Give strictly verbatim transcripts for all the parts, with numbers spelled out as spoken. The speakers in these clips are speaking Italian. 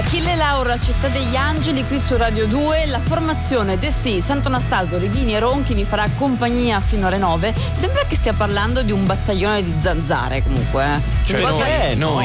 Achille Laura, Città degli Angeli, qui su Radio due. La formazione De Sì, Sant'Anastaso, Ridini e Ronchi vi farà compagnia fino alle nove. Sembra che stia parlando di un battaglione di zanzare comunque. Eh. Cioè, Guarda- noi, noi,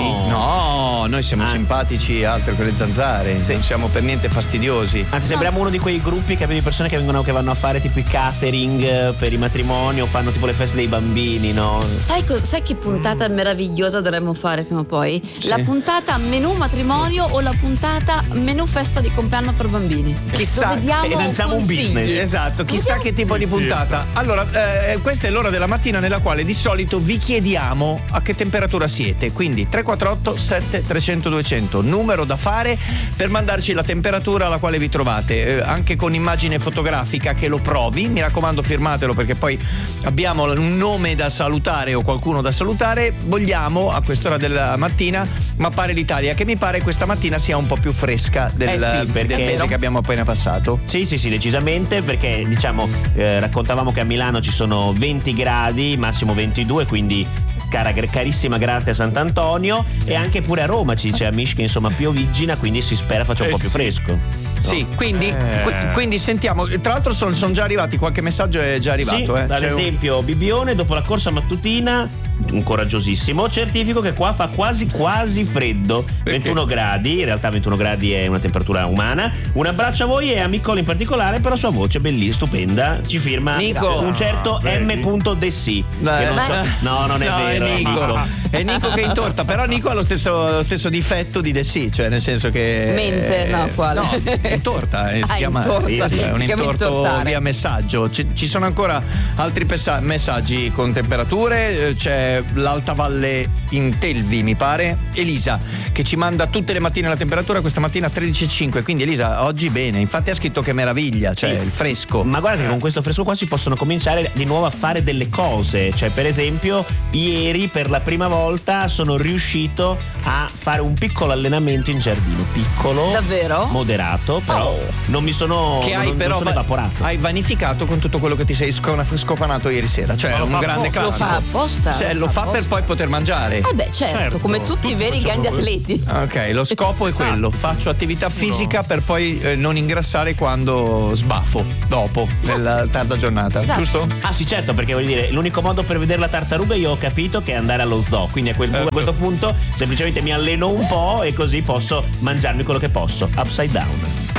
no, noi siamo Anzi. simpatici, altro che le zanzare, Sì. non siamo per niente fastidiosi. Anzi, sembriamo uno di quei gruppi che di persone che vengono che vanno a fare tipo i catering eh, per i matrimoni o fanno tipo le feste dei bambini, no? Sai, co- sai che puntata meravigliosa dovremmo fare prima o poi? La puntata menù matrimonio o la puntata menù festa di compleanno per bambini. Chissà, Dove diamo e lanciamo un consigli. business. Esatto, chissà che tipo Sì, di sì, puntata. esatto. Allora, eh, questa è l'ora della mattina nella quale di solito vi chiediamo a che temperatura siete. Quindi tre quattro otto sette trecento duecento, numero da fare per mandarci la temperatura alla quale vi trovate, eh, anche con immagine fotografica che lo provi. Mi raccomando, firmatelo perché poi abbiamo un nome da salutare o qualcuno da salutare. Vogliamo a quest'ora della mattina mappare l'Italia, che mi pare questa mattina sia un po' più fresca del, Eh sì, perché- del mese che abbiamo appena passato. Sì, sì, sì, decisamente, perché diciamo eh, raccontavamo che a Milano ci sono venti gradi, massimo ventidue, quindi cara, carissima grazie a Sant'Antonio, e anche pure a Roma ci dice Amish che insomma piovigina, quindi si spera faccia un Eh po' più sì. fresco. Sì, quindi, Eh. qui- quindi sentiamo. Tra l'altro sono, sono già arrivati, qualche messaggio è già arrivato. Sì, eh. ad C'è un- esempio Bibione dopo la corsa mattutina, un coraggiosissimo, certifico che qua fa quasi quasi freddo, ventuno gradi, in realtà ventuno gradi è una temperatura umana. Un abbraccio a voi e a Micol in particolare per la sua voce bellissima, stupenda. Ci firma Nico. un certo Ah, vedi? M. De Sì, Beh, che non so- beh. no, non è No, vero, è Nico. Nico. È Nico che intorta, però Nico ha lo stesso, lo stesso difetto di De Sì, cioè nel senso che Mente, no, quale? No, intorta, eh, si Ah, chiama intorta. sì, sì, è un Si chiama intorto intortare. via messaggio. Ci, ci sono ancora altri pessa- messaggi con temperature, eh, c'è l'Alta Valle in Telvi, mi pare. Elisa che ci manda tutte le mattine la temperatura, questa mattina tredici virgola cinque, quindi Elisa oggi bene, infatti ha scritto che meraviglia, cioè Sì. il fresco. Ma guarda che con questo fresco qua si possono cominciare di nuovo a fare delle cose. Cioè, per esempio, ieri per la prima volta sono riuscito a fare un piccolo allenamento in giardino. Piccolo, Davvero? moderato, però Oh. non mi sono, Che hai non, però non sono va- evaporato. hai vanificato con tutto quello che ti sei scona- scofanato ieri sera, cioè Ma lo un fa grande apposta. Lo classico. fa apposta. Cioè, lo fa per poi poter mangiare. Eh beh, certo, Certo, come tutti i tutti veri facciamo grandi quello. atleti. Ok, lo scopo è Esatto. quello, faccio attività fisica per poi eh, non ingrassare quando sbafo dopo, nella tarda giornata, Esatto. giusto? Ah sì, certo, perché voglio dire, l'unico modo per vedere la tartaruga io ho capito che è andare allo zoo, quindi a, quel, Certo. a questo punto semplicemente mi alleno un po' e così posso mangiarmi quello che posso, upside down.